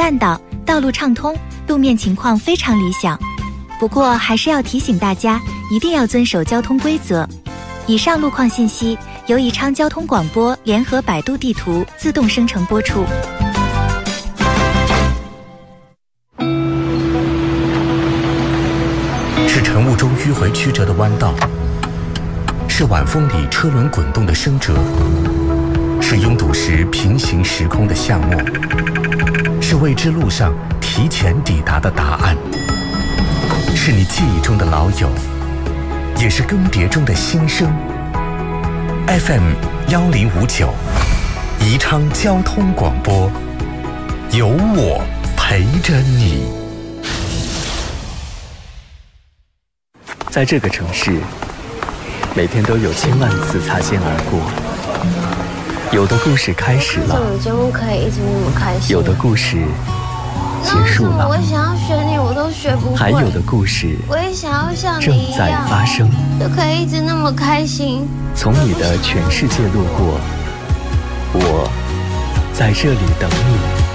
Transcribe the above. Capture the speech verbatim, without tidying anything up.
半岛，道路畅通，路面情况非常理想。不过还是要提醒大家，一定要遵守交通规则。以上路况信息由宜昌交通广播联合百度地图自动生成播出。 是晨雾中迂回曲折的弯道，是晚风里车轮滚动的声折，是拥堵时平行时空的夏末，是未知路上提前抵达的答案，是你记忆中的老友，也是更迭中的新生。 F M 幺零五九，宜昌交通广播，有我陪着你。 在这个城市，每天都有千万次擦肩而过。有的故事开始了， 这种节目可以一直那么开心。 有的故事结束了， 我想要学你，我都学不会。 还有的故事， 我也想要像你正一样在发生， 就可以一直那么开心。 从你的全世界路过，我在这里等你。